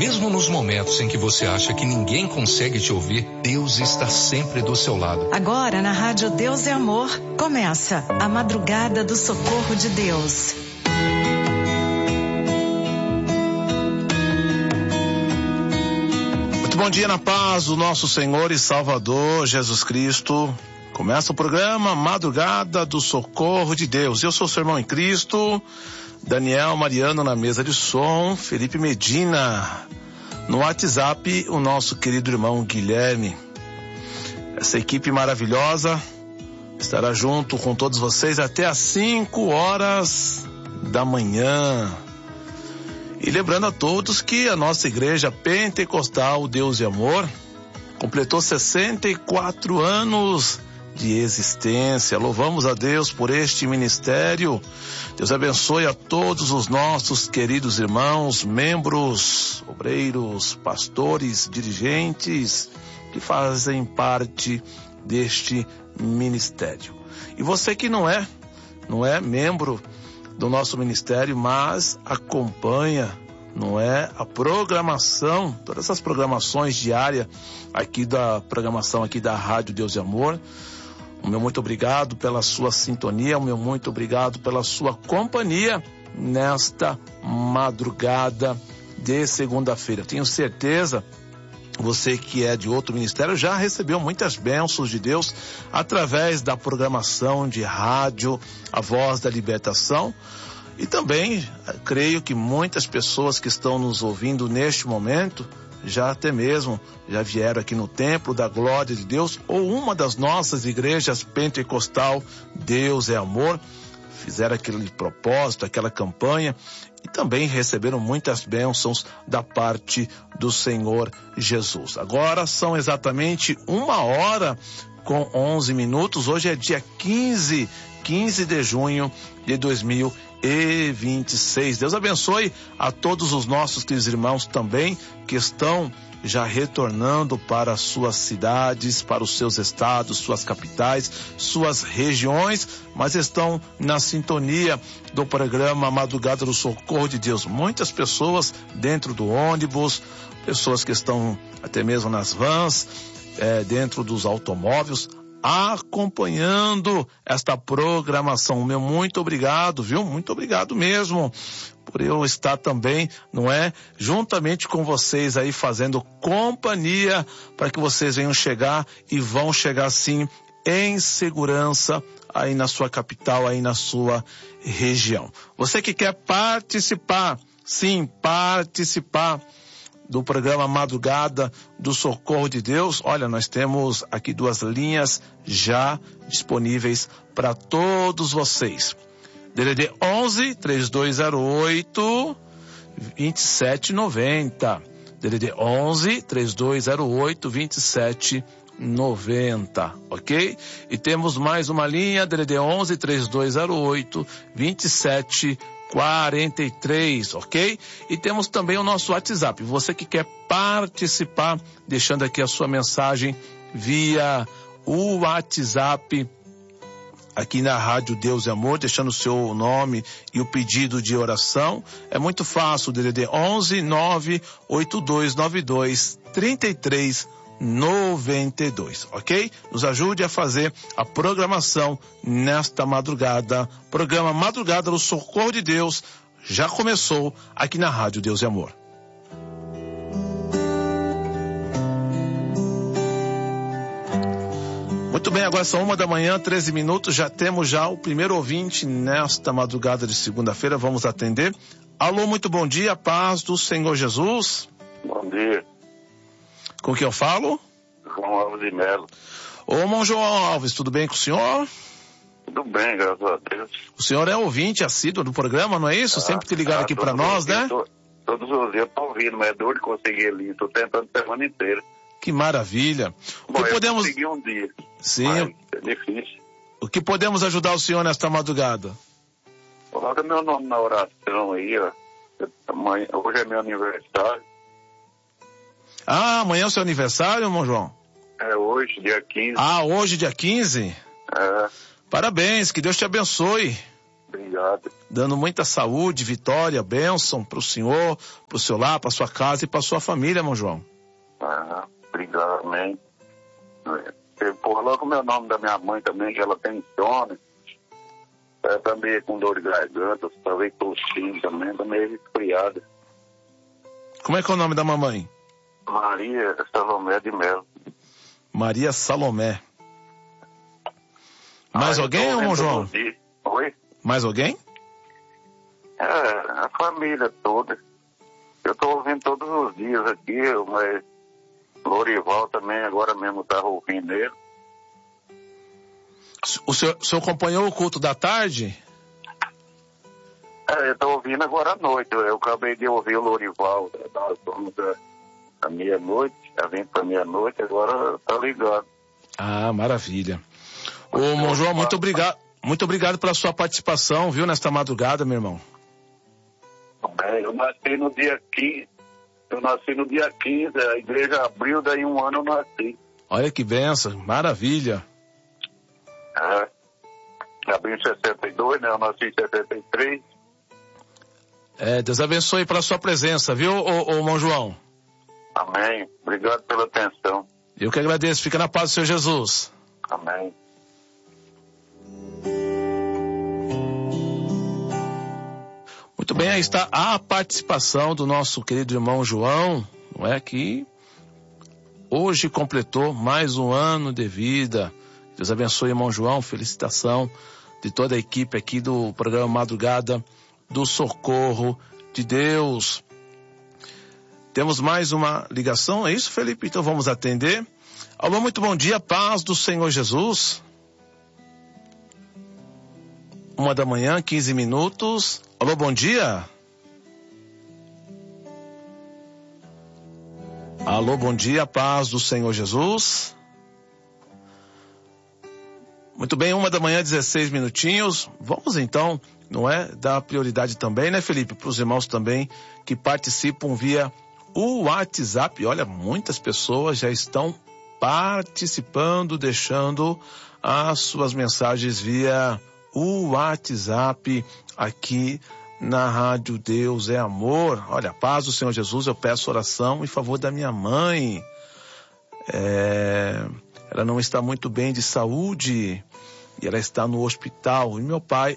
Mesmo nos momentos em que você acha que ninguém consegue te ouvir, Deus está sempre do seu lado. Agora na Rádio Deus é Amor, começa a Madrugada do Socorro de Deus. Muito bom dia na paz do nosso Senhor e Salvador Jesus Cristo. Começa o programa Madrugada do Socorro de Deus. Eu sou seu irmão em Cristo, Daniel Mariano na mesa de som, Felipe Medina. No WhatsApp, o nosso querido irmão Guilherme. Essa equipe maravilhosa estará junto com todos vocês até às 5 horas da manhã. E lembrando a todos que a nossa igreja pentecostal Deus e Amor completou 64 anos de existência. Louvamos a Deus por este ministério. Deus abençoe a todos os nossos queridos irmãos, membros, obreiros, pastores, dirigentes que fazem parte deste ministério. E você que não é membro do nosso ministério, mas acompanha, não é, a programação, todas essas programações diárias aqui da programação aqui da Rádio Deus e Amor. O meu muito obrigado pela sua sintonia, o meu muito obrigado pela sua companhia nesta madrugada de segunda-feira. Tenho certeza, você que é de outro ministério já recebeu muitas bênçãos de Deus através da programação de rádio, a Voz da Libertação. E também creio que muitas pessoas que estão nos ouvindo neste momento já até mesmo já vieram aqui no Templo da Glória de Deus ou uma das nossas igrejas pentecostal Deus é Amor, fizeram aquele propósito, aquela campanha e também receberam muitas bênçãos da parte do Senhor Jesus. Agora são exatamente 1h com 11. Hoje é dia 15 de junho de 2026. Deus abençoe a todos os nossos queridos irmãos também que estão já retornando para suas cidades, para os seus estados, suas capitais, suas regiões, mas estão na sintonia do programa Madrugada do Socorro de Deus. Muitas pessoas dentro do ônibus, pessoas que estão até mesmo nas vans, dentro dos automóveis, acompanhando esta programação. Meu muito obrigado, viu? Muito obrigado mesmo por eu estar também, não é? Juntamente com vocês aí fazendo companhia para que vocês venham chegar e vão chegar sim em segurança aí na sua capital, aí na sua região. Você que quer participar, sim, participar do programa Madrugada do Socorro de Deus, olha, nós temos aqui 2 linhas já disponíveis para todos vocês. DDD 11 3208 2790. DDD 11 3208 2790, ok? E temos mais uma linha, DDD 11 3208 2743, ok? E temos também o nosso WhatsApp. Você que quer participar, deixando aqui a sua mensagem via o WhatsApp aqui na Rádio Deus e Amor, deixando o seu nome e o pedido de oração. É muito fácil, DDD 11 98292 3392, ok? Nos ajude a fazer a programação nesta madrugada. Programa Madrugada do Socorro de Deus já começou aqui na Rádio Deus e Amor. Muito bem, agora são 1h13, já temos já o primeiro ouvinte nesta madrugada de segunda-feira, vamos atender. Alô, muito bom dia, paz do Senhor Jesus. Bom dia. Com quem eu falo? João Alves de Melo. Ô, irmão João Alves, tudo bem com o senhor? Tudo bem, graças a Deus. O senhor é ouvinte assíduo do programa, não é isso? Sempre que ligaram aqui para nós, né? Todos os dias eu tô ouvindo, mas é duro de conseguir ali, estou tentando a semana inteira. Que maravilha. Bom, eu consegui um dia. Sim. É difícil. O que podemos ajudar o senhor nesta madrugada? Coloca meu nome na oração aí, ó. Hoje é meu aniversário. Ah, amanhã é o seu aniversário, irmão João? É hoje, dia 15. Ah, hoje, dia 15? É. Parabéns, que Deus te abençoe. Obrigado. Obrigado. Dando muita saúde, vitória, bênção para o senhor, para o seu lar, para sua casa e para sua família, irmão João. Obrigado, amém. Por logo o meu nome da minha mãe também, que ela tem insônia. Ela tá meio com dor de garganta, talvez tossindo também, tá meio resfriada. Como é que é o nome da mamãe? Maria Salomé de Melo. Maria Salomé. Mais alguém, irmão João? Oi? Mais alguém? A família toda. Eu tô ouvindo todos os dias aqui, mas Lorival também agora mesmo tá ouvindo ele. O senhor acompanhou o culto da tarde? Eu tô ouvindo agora à noite. Eu acabei de ouvir o Lorival. Nós vamos à meia-noite, já vem pra meia-noite, agora tá ligado. Maravilha. Ô, irmão João, muito obrigado pela sua participação, viu, nesta madrugada, meu irmão. Eu nasci no dia 15, a igreja abriu, daí um ano eu nasci. Olha que benção, maravilha. Abriu em 62, né? Eu nasci em 73. Deus abençoe pela sua presença, viu, ô irmão João? Amém. Obrigado pela atenção. Eu que agradeço. Fica na paz do Senhor Jesus. Amém. Muito bem, aí está a participação do nosso querido irmão João, não é, que hoje completou mais um ano de vida. Deus abençoe, irmão João. Felicitação de toda a equipe aqui do programa Madrugada do Socorro de Deus. Temos mais uma ligação, é isso, Felipe? Então vamos atender. Alô, muito bom dia, paz do Senhor Jesus. 1h, 15 minutos. Alô, bom dia. Alô, bom dia, paz do Senhor Jesus. Muito bem, 1h, 16 minutinhos. Vamos então, não é, dar prioridade também, né, Felipe, para os irmãos também que participam via o WhatsApp. Olha, muitas pessoas já estão participando, deixando as suas mensagens via o WhatsApp aqui na Rádio Deus é Amor. Olha, paz do Senhor Jesus, eu peço oração em favor da minha mãe. Ela não está muito bem de saúde e ela está no hospital. E meu pai,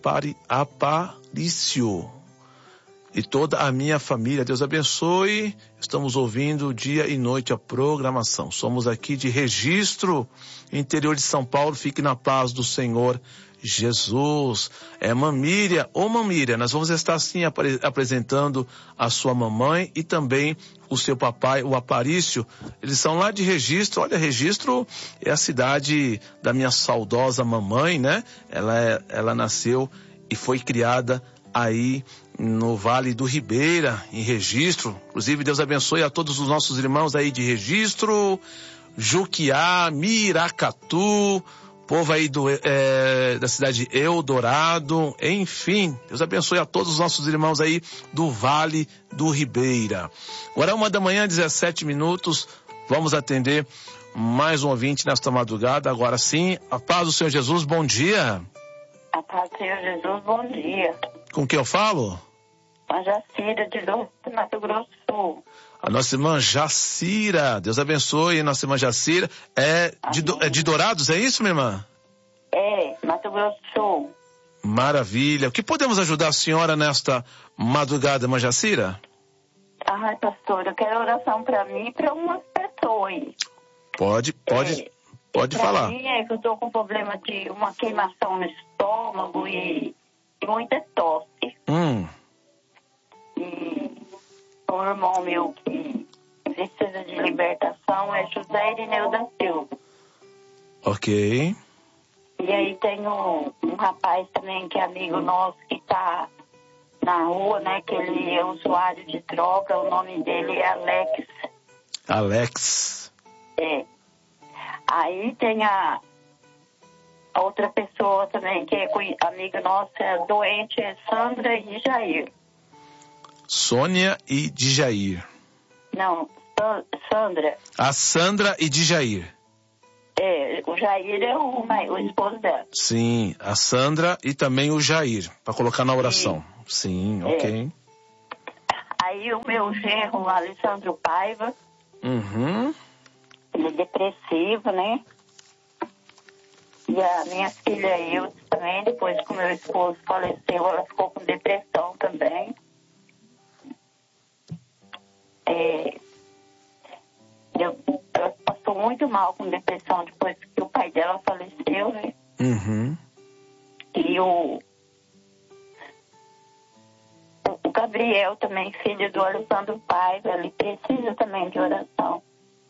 Aparício, e toda a minha família, Deus abençoe. Estamos ouvindo dia e noite a programação. Somos aqui de Registro, interior de São Paulo. Fique na paz do Senhor Jesus. Mamília, Mamília, nós vamos estar sim apresentando a sua mamãe e também o seu papai, o Aparício. Eles são lá de Registro. Olha, Registro é a cidade da minha saudosa mamãe, né? Ela nasceu e foi criada aí no Vale do Ribeira, em Registro. Inclusive, Deus abençoe a todos os nossos irmãos aí de Registro, Juquiá, Miracatu, povo aí da cidade de Eldorado, enfim, Deus abençoe a todos os nossos irmãos aí do Vale do Ribeira. Agora 1h, 17 minutos, vamos atender mais um ouvinte nesta madrugada. Agora sim, a paz do Senhor Jesus, bom dia. A paz do Senhor Jesus, bom dia. Com quem eu falo? A Jacira de Mato Grosso do Sul. A nossa irmã Jacira, Deus abençoe, nossa irmã Jacira. É de Dourados, é isso, minha irmã? Mato Grosso do Sul. Maravilha. O que podemos ajudar a senhora nesta madrugada, irmã Jacira? Ai, pastor, eu quero oração para mim e para umas pessoas. Pode falar. Pra mim é que eu estou com problema de uma queimação no estômago e muita tosse. E o irmão meu que precisa de libertação é José Irineu da Silva. Ok. E aí tem um rapaz também que é amigo nosso que tá na rua, né? Que ele é usuário de droga, o nome dele é Alex. Alex. Aí tem a outra pessoa também que é amiga nossa, é doente, é Sandra e Jair. Sônia e Djair. Não, Sandra. A Sandra e Djair. O Jair é o esposo dela. Sim, a Sandra e também o Jair, para colocar na oração. Sim, ok. Aí o meu genro, o Alessandro Paiva, Uhum. ele é depressivo, né? E a minha filha Ilse também, depois que o meu esposo faleceu, ela ficou com depressão também. Ela passou muito mal com depressão depois que o pai dela faleceu, né? Uhum. E o Gabriel também, filho do Alessandro Paiva, ele precisa também de oração.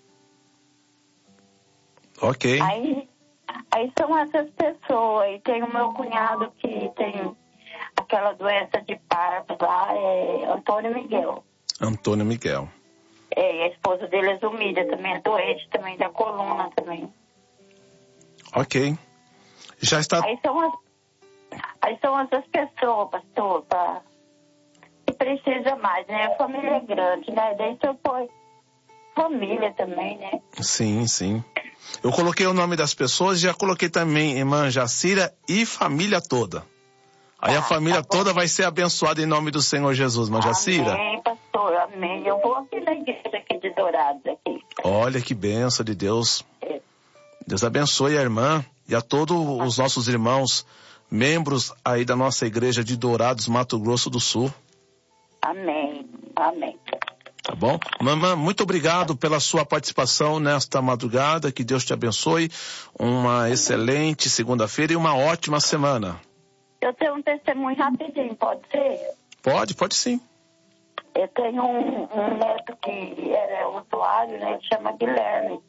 Ok. Aí são essas pessoas. E tem o meu cunhado que tem aquela doença de Parvo lá, Antônio Miguel. Antônio Miguel. A esposa dele é Zumília, também é doente, também da coluna também. Ok. Já está... Aí são essas pessoas, pastor, que precisa mais, né? A família é grande, né? Daí você põe família também, né? Sim, sim. Eu coloquei o nome das pessoas e já coloquei também irmã Jacira e família toda. Aí a família toda vai ser abençoada em nome do Senhor Jesus, irmã Jacira. Amém, pastor, amém. Eu vou aqui na igreja aqui de Dourados aqui. Olha que bênção de Deus. Deus abençoe a irmã e a todos os nossos irmãos, membros aí da nossa igreja de Dourados, Mato Grosso do Sul. Amém, amém. Tá bom? Mamãe, muito obrigado pela sua participação nesta madrugada. Que Deus te abençoe. Uma excelente segunda-feira e uma ótima semana. Eu tenho um testemunho rapidinho, pode ser? Pode sim. Eu tenho um neto que era usuário, né? Ele chama Guilherme.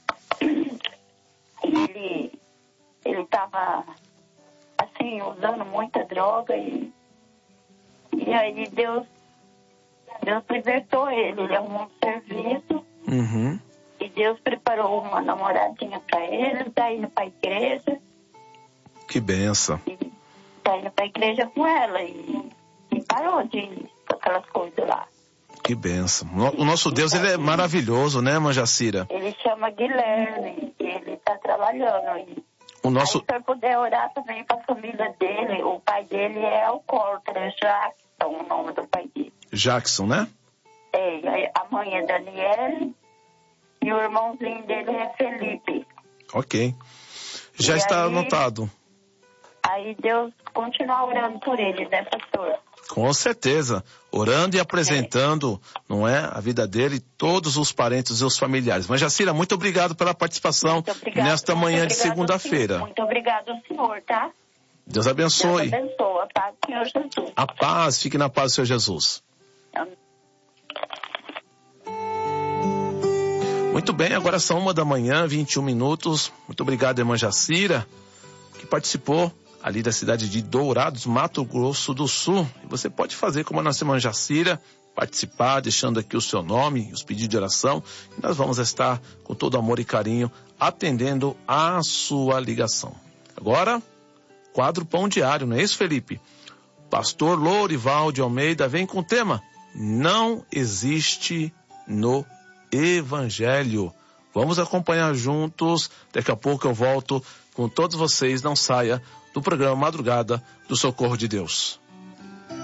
Ele estava, assim, usando muita droga e aí Deus libertou ele. Ele arrumou um serviço. Uhum. E Deus preparou uma namoradinha para ele. Ele tá indo para a igreja. Que benção. Tá indo para a igreja com ela e parou de aquelas coisas lá. Que benção. O nosso Deus, ele é maravilhoso, né, irmã Jacira? Ele chama Guilherme, ele está trabalhando. E o nosso... aí, se eu puder orar também para a família dele, o pai dele é alcoólatra, é Jackson, o nome do pai dele. Jackson, né? A mãe é Daniele e o irmãozinho dele é Felipe. Ok. Já está anotado. Aí Deus continua orando por ele, né, pastor? Com certeza. Orando e apresentando, não é, a vida dele e todos os parentes e os familiares. Mas, Jacira, muito obrigado pela participação nesta manhã de segunda-feira. Muito obrigado ao senhor, tá? Deus abençoe. Deus abençoe. A paz do Senhor Jesus. A paz, fique na paz do Senhor Jesus. Amém. Muito bem, agora são 1h, 21 minutos. Muito obrigado, irmã Jacira, que participou ali da cidade de Dourados, Mato Grosso do Sul. E você pode fazer como a nossa irmã Jacira, participar, deixando aqui o seu nome, os pedidos de oração. E nós vamos estar, com todo amor e carinho, atendendo a sua ligação. Agora, quadro Pão Diário, não é isso, Felipe? Pastor Lourival de Almeida vem com o tema: Não existe no Evangelho. Vamos acompanhar juntos. Daqui a pouco eu volto com todos vocês. Não saia do programa Madrugada do Socorro de Deus.